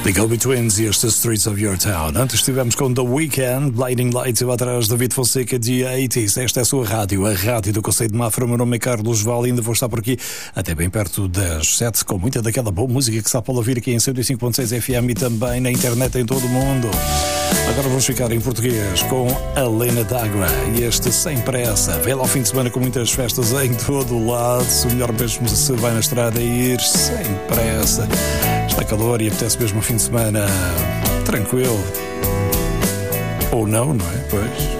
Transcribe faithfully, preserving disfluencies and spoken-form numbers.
The Go-Betweens e este Streets of Your Town. Antes estivemos com The Weeknd, Blinding Lights, e atrás David Fonseca de oitenta. Esta é a sua rádio, a rádio do Conceito de Mafra. O meu nome é Carlos Val e ainda vou estar por aqui até bem perto das sete, com muita daquela boa música que está para ouvir aqui em cento e cinco ponto seis F M e também na internet em todo o mundo. Agora vamos ficar em português com a Lena D'Água e este Sem Pressa. Vê lá o fim de semana com muitas festas em todo o lado. O melhor mesmo se vai na estrada e ir sem pressa. Está calor e apetece mesmo o fim de semana tranquilo. Ou não, não é? Pois.